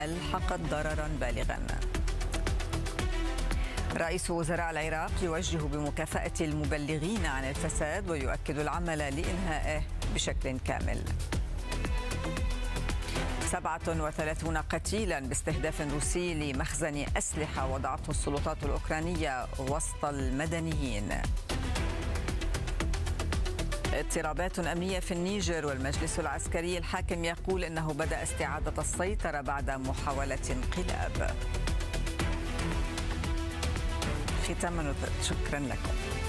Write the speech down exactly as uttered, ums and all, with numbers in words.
ألحقت ضررا بالغا. رئيس وزراء العراق يوجه بمكافأة المبلغين عن الفساد ويؤكد العمل لإنهائه بشكل كامل. سبعة وثلاثون قتيلا باستهداف روسي لمخزن أسلحة وضعته السلطات الأوكرانية وسط المدنيين. اضطرابات أمنية في النيجر والمجلس العسكري الحاكم يقول إنه بدأ استعادة السيطرة بعد محاولة انقلاب. ختاما شكرا لكم.